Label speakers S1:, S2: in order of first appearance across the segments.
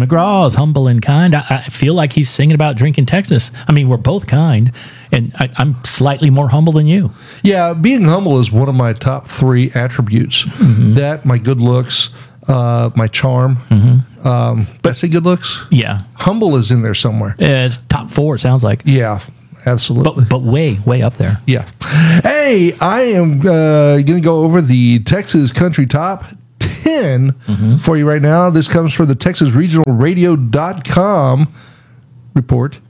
S1: McGraw's Humble and Kind. I feel like he's singing about drinking Texas. I mean, we're both kind, and I'm slightly more humble than you.
S2: Yeah, being humble is one of my top 3 attributes. That, my good looks, my charm. But I say good looks?
S1: Yeah.
S2: Humble is in there somewhere.
S1: It's top 4, it sounds like.
S2: Yeah, absolutely.
S1: But way up there.
S2: Yeah. Hey, I am going to go over the Texas Country Top 10 for you right now. This comes from the TexasRegionalRadio.com report.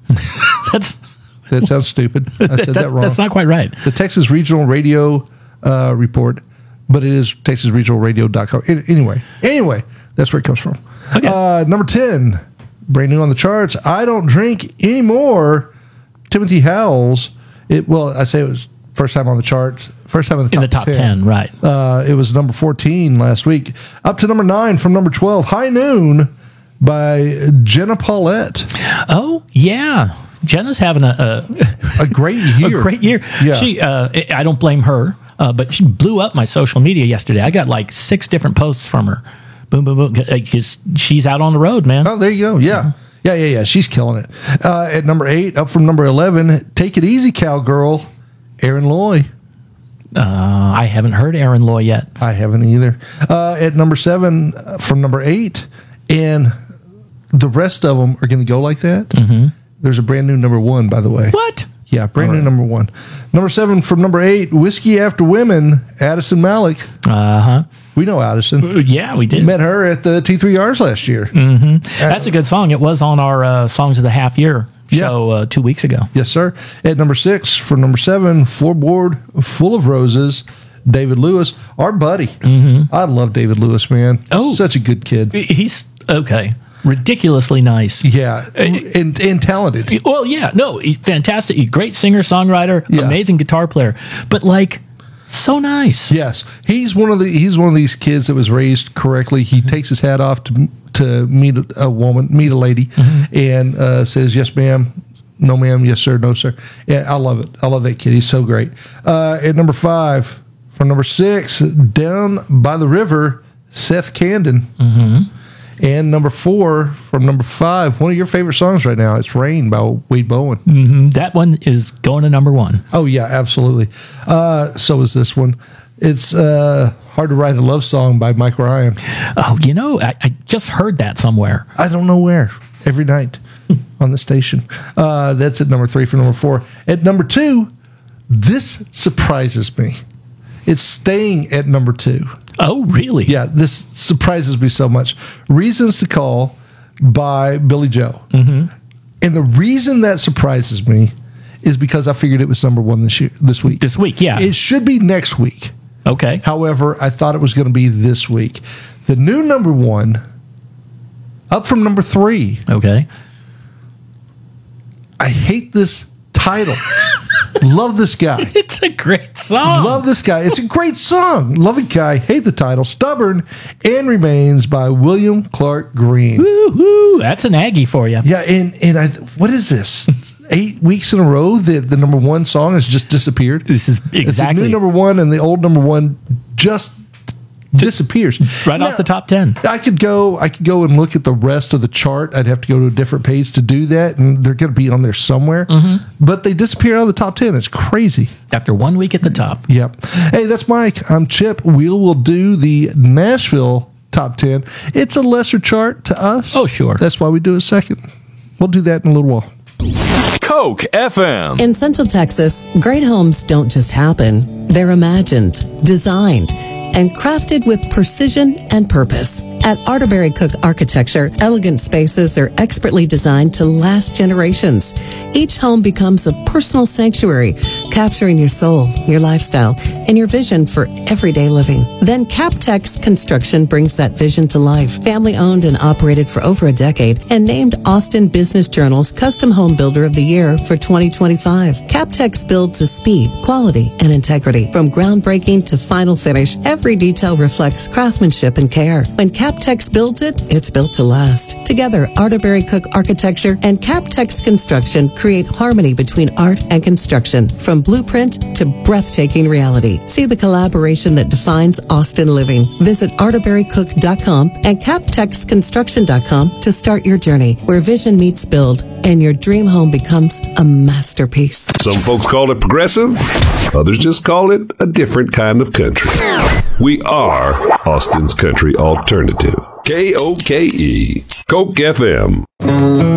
S2: That sounds stupid. I said that wrong.
S1: That's not quite right.
S2: The Texas Regional Radio report, but it is TexasRegionalRadio.com. Anyway, that's where it comes from.
S1: Okay.
S2: Number 10, brand new on the charts. I Don't Drink Anymore. Timothy Howells. I say it was first time on the charts. First time in the top
S1: 10, right.
S2: It was number 14 last week. Up to number 9 from number 12, High Noon by Jenna Paulette.
S1: Oh, yeah. Jenna's having a
S2: great year.
S1: A great year.
S2: Yeah.
S1: She, I don't blame her, but she blew up my social media yesterday. I got like 6 different posts from her. Boom, boom, boom. Because she's out on the road, man.
S2: Oh, there you go. Yeah. Yeah. She's killing it. At number 8, up from number 11, Take It Easy, Cowgirl, Aaron Loy.
S1: I haven't heard Aaron Loy yet.
S2: I haven't either. At number 7, from number 8, and the rest of them are going to go like that. There's a brand new number 1, by the way.
S1: What?
S2: Yeah, brand new number 1. Number 7 from number 8, Whiskey After Women, Addison Malik. We know Addison.
S1: Yeah, we did.
S2: Met her at the T3Rs last year.
S1: That's a good song. It was on our Songs of the Half Year show 2 weeks ago.
S2: Yes, sir. At number 6 from number 7, Floorboard Full of Roses, David Lewis, our buddy. I love David Lewis, man.
S1: Oh.
S2: Such a good kid.
S1: He's okay. Ridiculously nice.
S2: Yeah. And talented.
S1: Well, yeah. No, he's fantastic. He's a great singer, songwriter, amazing guitar player. But like, so nice.
S2: Yes. He's one of these kids that was raised correctly. He takes his hat off to meet a lady, and says, "Yes, ma'am. No, ma'am. Yes, sir. No, sir." Yeah, I love it. I love that kid. He's so great. At number 5, from number 6, Down by the River, Seth Candon. And number 4 from number 5, one of your favorite songs right now. It's Rain by Wade Bowen.
S1: That one is going to number 1.
S2: Oh, yeah, absolutely. So is this one. It's Hard to Write a Love Song by Mike Ryan.
S1: Oh, I just heard that somewhere.
S2: I don't know where. Every night on the station. That's at number 3 for number 4. At number 2, this surprises me. It's staying at number 2.
S1: Oh, really?
S2: Yeah, this surprises me so much. Reasons to Call by Billy Joe. And the reason that surprises me is because I figured it was number 1 this week.
S1: This week, yeah.
S2: It should be next week.
S1: Okay.
S2: However, I thought it was going to be this week. The new number 1, up from number 3.
S1: Okay.
S2: I hate this title. Love this guy.
S1: It's a great song.
S2: Love this guy. It's a great song. Love the guy. Hate the title. Stubborn and Remains by William Clark Green.
S1: Woo-hoo. That's an Aggie for you.
S2: Yeah, and what is this? 8 weeks in a row the number 1 song has just disappeared.
S1: This is exactly.
S2: It's the new number 1 and the old number 1 just disappears.
S1: Right off the top 10.
S2: I could go and look at the rest of the chart. I'd have to go to a different page to do that, and they're going to be on there somewhere. But they disappear out of the top 10. It's crazy.
S1: After 1 week at the top.
S2: Yep. Hey, that's Mike. I'm Chip. We will do the Nashville top 10. It's a lesser chart to us.
S1: Oh, sure.
S2: That's why we do a second. We'll do that in a little while.
S3: Coke FM.
S4: In Central Texas, great homes don't just happen. They're imagined, designed, and crafted with precision and purpose. At Arterberry Cook Architecture, elegant spaces are expertly designed to last generations. Each home becomes a personal sanctuary, capturing your soul, your lifestyle, and your vision for everyday living. Then CapTex Construction brings that vision to life. Family owned and operated for over a decade and named Austin Business Journal's Custom Home Builder of the Year for 2025. CapTex builds with speed, quality, and integrity. From groundbreaking to final finish, every detail reflects craftsmanship and care. When CapTex builds it, it's built to last. Together, Arterberry Cook Architecture and CapTex Construction create harmony between art and construction, from blueprint to breathtaking reality. See the collaboration that defines Austin living. Visit arterberrycook.com and captexconstruction.com to start your journey, where vision meets build and your dream home becomes a masterpiece.
S5: Some folks call it progressive. Others just call it a different kind of country. We are Austin's country alternative. KOKE, Coke FM.